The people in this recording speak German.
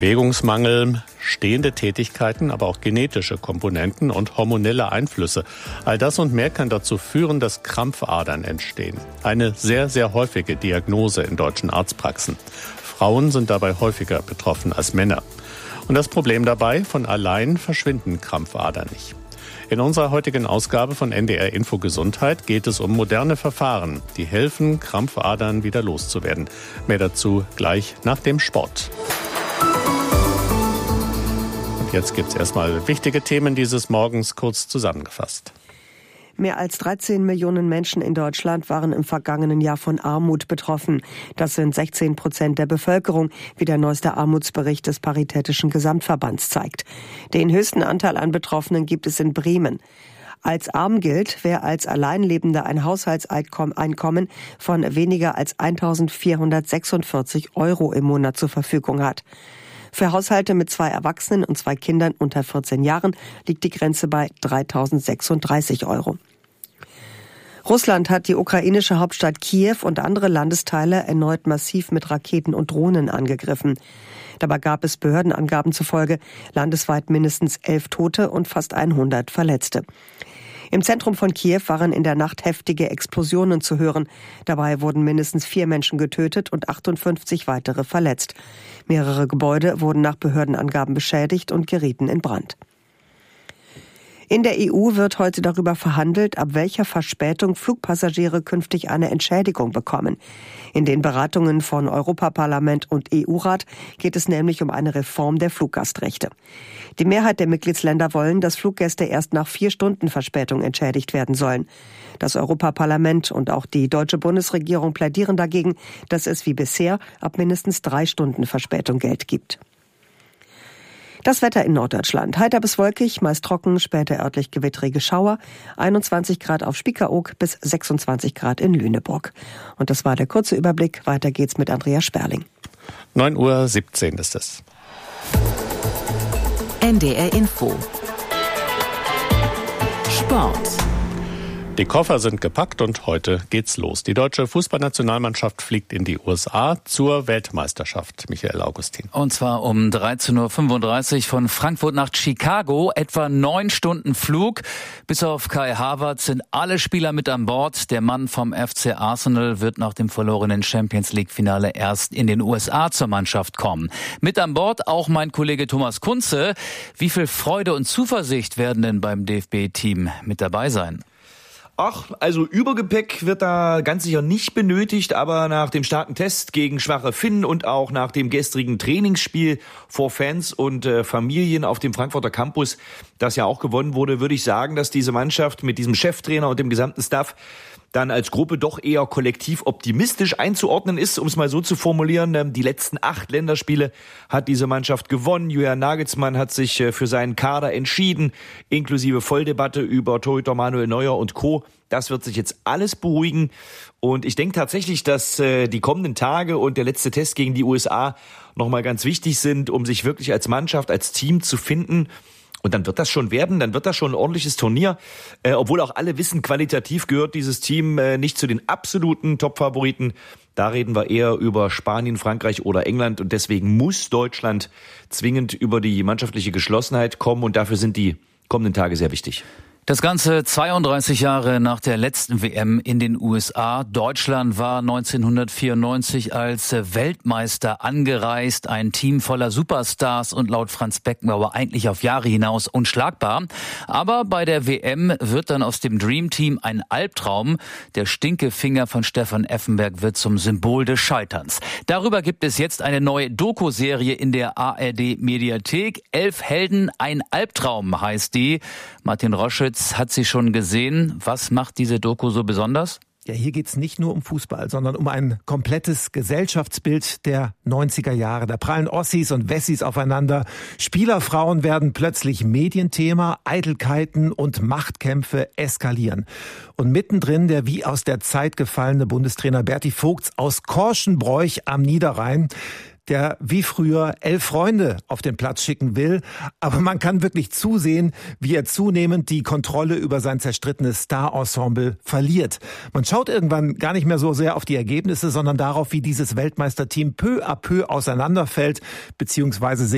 Bewegungsmangel, stehende Tätigkeiten, aber auch genetische Komponenten und hormonelle Einflüsse. All das und mehr kann dazu führen, dass Krampfadern entstehen. Eine sehr, sehr häufige Diagnose in deutschen Arztpraxen. Frauen sind dabei häufiger betroffen als Männer. Und das Problem dabei, von allein verschwinden Krampfadern nicht. In unserer heutigen Ausgabe von NDR Info Gesundheit geht es um moderne Verfahren, die helfen, Krampfadern wieder loszuwerden. Mehr dazu gleich nach dem Sport. Jetzt gibt es erstmal wichtige Themen dieses Morgens kurz zusammengefasst. Mehr als 13 Millionen Menschen in Deutschland waren im vergangenen Jahr von Armut betroffen. Das sind 16% der Bevölkerung, wie der neueste Armutsbericht des Paritätischen Gesamtverbands zeigt. Den höchsten Anteil an Betroffenen gibt es in Bremen. Als arm gilt, wer als Alleinlebender ein Haushaltseinkommen von weniger als 1.446 € im Monat zur Verfügung hat. Für Haushalte mit 2 Erwachsenen und 2 Kindern unter 14 Jahren liegt die Grenze bei 3.036 €. Russland hat die ukrainische Hauptstadt Kiew und andere Landesteile erneut massiv mit Raketen und Drohnen angegriffen. Dabei gab es Behördenangaben zufolge landesweit mindestens 11 Tote und fast 100 Verletzte. Im Zentrum von Kiew waren in der Nacht heftige Explosionen zu hören. Dabei wurden mindestens 4 Menschen getötet und 58 weitere verletzt. Mehrere Gebäude wurden nach Behördenangaben beschädigt und gerieten in Brand. In der EU wird heute darüber verhandelt, ab welcher Verspätung Flugpassagiere künftig eine Entschädigung bekommen. In den Beratungen von Europaparlament und EU-Rat geht es nämlich um eine Reform der Fluggastrechte. Die Mehrheit der Mitgliedsländer wollen, dass Fluggäste erst nach 4 Stunden Verspätung entschädigt werden sollen. Das Europaparlament und auch die deutsche Bundesregierung plädieren dagegen, dass es wie bisher ab mindestens 3 Stunden Verspätung Geld gibt. Das Wetter in Norddeutschland. Heiter bis wolkig, meist trocken, später örtlich gewittrige Schauer. 21 Grad auf Spiekeroog bis 26 Grad in Lüneburg. Und das war der kurze Überblick. Weiter geht's mit Andrea Sperling. 9:17 Uhr ist es. NDR Info. Sport. Die Koffer sind gepackt und heute geht's los. Die deutsche Fußballnationalmannschaft fliegt in die USA zur Weltmeisterschaft. Michael Augustin. Und zwar um 13:35 Uhr von Frankfurt nach Chicago. Etwa 9 Stunden Flug. Bis auf Kai Havertz sind alle Spieler mit an Bord. Der Mann vom FC Arsenal wird nach dem verlorenen Champions-League-Finale erst in den USA zur Mannschaft kommen. Mit an Bord auch mein Kollege Thomas Kunze. Wie viel Freude und Zuversicht werden denn beim DFB-Team mit dabei sein? Ach, also Übergepäck wird da ganz sicher nicht benötigt, aber nach dem starken Test gegen schwache Finnen und auch nach dem gestrigen Trainingsspiel vor Fans und Familien auf dem Frankfurter Campus, das ja auch gewonnen wurde, würde ich sagen, dass diese Mannschaft mit diesem Cheftrainer und dem gesamten Staff dann als Gruppe doch eher kollektiv optimistisch einzuordnen ist, um es mal so zu formulieren. Die letzten 8 Länderspiele hat diese Mannschaft gewonnen. Julian Nagelsmann hat sich für seinen Kader entschieden, inklusive Volldebatte über Torhüter Manuel Neuer und Co. Das wird sich jetzt alles beruhigen. Und ich denke tatsächlich, dass die kommenden Tage und der letzte Test gegen die USA nochmal ganz wichtig sind, um sich wirklich als Mannschaft, als Team zu finden. Und dann wird das schon werden, dann wird das schon ein ordentliches Turnier. Obwohl auch alle wissen, qualitativ gehört dieses Team nicht zu den absoluten Top-Favoriten. Da reden wir eher über Spanien, Frankreich oder England. Und deswegen muss Deutschland zwingend über die mannschaftliche Geschlossenheit kommen. Und dafür sind die kommenden Tage sehr wichtig. Das Ganze 32 Jahre nach der letzten WM in den USA. Deutschland war 1994 als Weltmeister angereist. Ein Team voller Superstars und laut Franz Beckenbauer eigentlich auf Jahre hinaus unschlagbar. Aber bei der WM wird dann aus dem Dream Team ein Albtraum. Der Stinkefinger von Stefan Effenberg wird zum Symbol des Scheiterns. Darüber gibt es jetzt eine neue Doku-Serie in der ARD-Mediathek. 11 Helden, ein Albtraum heißt die. Martin Roschitz hat sie schon gesehen. Was macht diese Doku so besonders? Ja, hier geht's nicht nur um Fußball, sondern um ein komplettes Gesellschaftsbild der 90er Jahre. Da prallen Ossis und Wessis aufeinander. Spielerfrauen werden plötzlich Medienthema, Eitelkeiten und Machtkämpfe eskalieren. Und mittendrin der wie aus der Zeit gefallene Bundestrainer Berti Vogts aus Korschenbroich am Niederrhein, der wie früher 11 Freunde auf den Platz schicken will. Aber man kann wirklich zusehen, wie er zunehmend die Kontrolle über sein zerstrittenes Star-Ensemble verliert. Man schaut irgendwann gar nicht mehr so sehr auf die Ergebnisse, sondern darauf, wie dieses Weltmeisterteam peu à peu auseinanderfällt, beziehungsweise sich